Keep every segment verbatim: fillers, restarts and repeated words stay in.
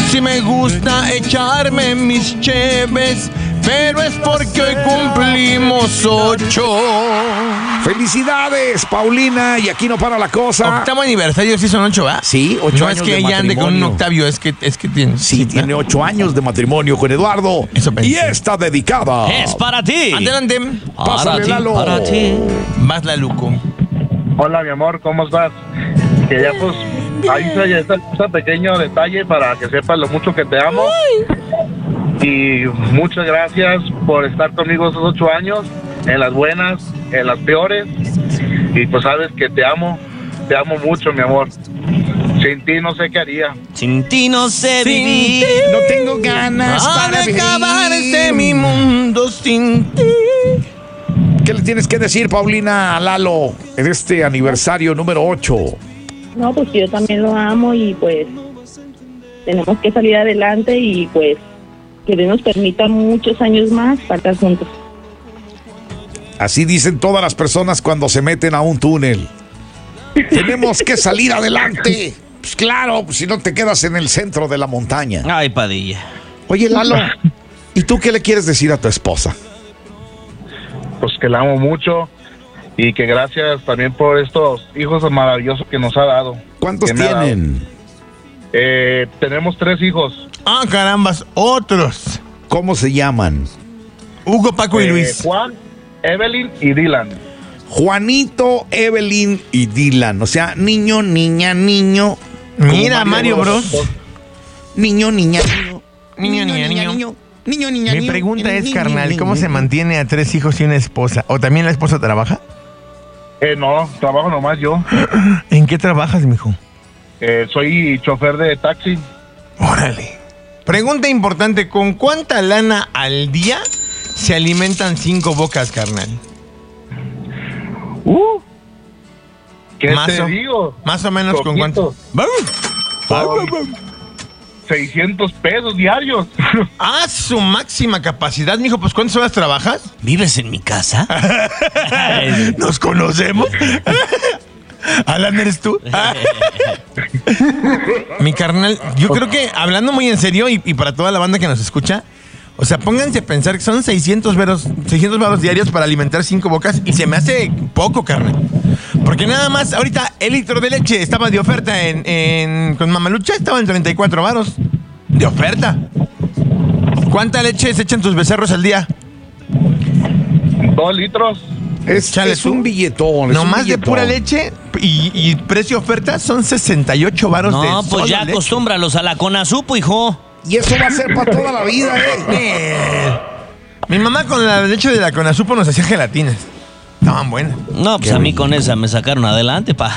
Sí me gusta echarme mis cheves, pero es porque hoy cumplimos ocho. ¡Felicidades, Paulina! Y aquí no para la cosa. Octavo aniversario, sí son ocho, ¿verdad? Sí, ocho no años es que de ella ande con un matrimonio. octavio, es que, es que tiene. Sí, tiene ocho años de matrimonio con Eduardo. Eso pensé. Y está dedicada. Es para ti. Adelante. Pásale, Para ti, Lalo. para ti. Más la Luco. Hola, mi amor, ¿cómo estás? Que ya pues, ahí se está ese pequeño detalle para que sepas lo mucho que te amo. Y muchas gracias por estar conmigo esos ocho años, en las buenas, en las peores. Y pues sabes que te amo, te amo mucho, mi amor. Sin ti no sé qué haría. Sin ti no sé Sin vivir. No tengo ganas Ha para de vivir. acabarse mi mundo sin ti. ¿Qué le tienes que decir, Paulina, a Lalo en este aniversario número ocho? No, pues yo también lo amo y pues tenemos que salir adelante y pues que Dios nos permita muchos años más para estar juntos. Así dicen todas las personas cuando se meten a un túnel. Tenemos que salir adelante. Pues claro, si no te quedas en el centro de la montaña. Ay, Padilla. Oye, Lalo, ¿y tú qué le quieres decir a tu esposa? Pues que la amo mucho y que gracias también por estos hijos maravillosos que nos ha dado. ¿Cuántos Que me ha dado. tienen? Eh, tenemos tres hijos. Ah, carambas, otros. ¿Cómo se llaman? Hugo, Paco y Eh, Luis. Juan, Evelyn y Dylan. Juanito, Evelyn y Dylan. O sea, niño, niña, niño. Mira, Como Mario Bros. Niño, niña, niño. Niño, niña, niño. Niño, niño, niña, Mi niño. pregunta es, Niño, carnal, niño, ¿cómo se niño. mantiene a tres hijos y una esposa? ¿O también la esposa trabaja? Eh, no, trabajo nomás yo. ¿En qué trabajas, mijo? Eh, soy chofer de taxi. Órale. Pregunta importante, ¿con cuánta lana al día se alimentan cinco bocas, carnal? Uh, ¿Qué Más te o- digo? Más o menos, ¿con Poquito. cuánto? Con seiscientos pesos diarios. Ah, su máxima capacidad, mijo. Pues, ¿cuántas horas trabajas? ¿Vives en mi casa? ¿Nos conocemos? Alan, ¿eres tú? Mi carnal, yo creo que, hablando muy en serio y, y para toda la banda que nos escucha, o sea, pónganse a pensar que son seiscientos veros, seiscientos varos diarios para alimentar cinco bocas y se me hace poco, carnal. Porque nada más, ahorita el litro de leche estaba de oferta en, en con Mamalucha, estaba en treinta y cuatro varos. De oferta. ¿Cuánta leche se echan tus becerros al día? Dos litros. Es, Chale, es tú. un billetón. es No un más de billetón. pura leche y, y precio oferta son sesenta y ocho varos de No, pues solo ya leche. acostúmbralos a la Conazupo, hijo. Y eso va a ser para toda la vida, ¿eh? Eh, Mi mamá con la leche de la Conazupo nos hacía gelatinas. Estaban buenas. No, pues Qué a mí rico. con esa me sacaron adelante, pa.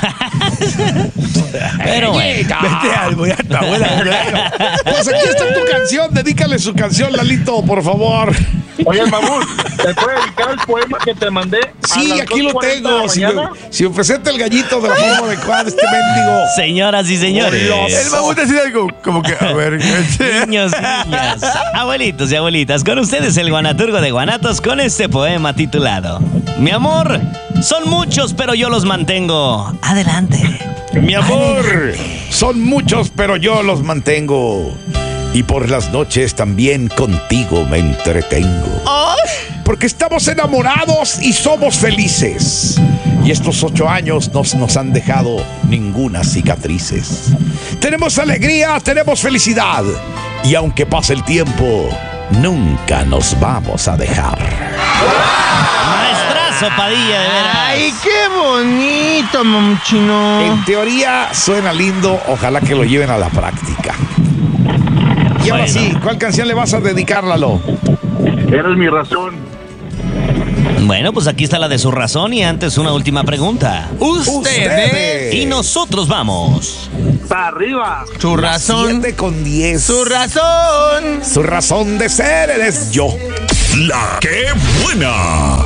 Pero bueno. Vete al voy a tu abuela. Pues aquí está tu canción. Dedícale su canción, Lalito, por favor. Oye, Mamut, ¿te puedo dedicar el poema que te mandé? a Sí, las aquí lo dos cuarenta tengo. de Si, la mañana? si ofrecete el gallito de la forma adecuada, este mendigo. Señoras y señores. Él me gusta decir algo como que, a ver. Niños y niñas, abuelitos y abuelitas, con ustedes el guanaturgo de Guanatos con este poema titulado Mi amor, son muchos pero yo los mantengo. Adelante. Mi amor, son muchos, pero yo los mantengo. Y por las noches también contigo me entretengo. Porque estamos enamorados y somos felices. Y estos ocho años no nos han dejado ninguna cicatrices. Tenemos alegría, tenemos felicidad. Y aunque pase el tiempo, nunca nos vamos a dejar. Maestrazo, Padilla, de veras. Ay, qué bonito, mamuchino. En teoría suena lindo, ojalá que lo lleven a la práctica. Y ahora Bueno. sí, ¿cuál canción le vas a dedicar, Lalo? Eres mi razón. Bueno, pues aquí está la de su razón y antes una última pregunta. Ustedes. Y nosotros vamos. ¡Para arriba! Su razón. siete con diez. Su razón. Su razón de ser eres yo. La que buena.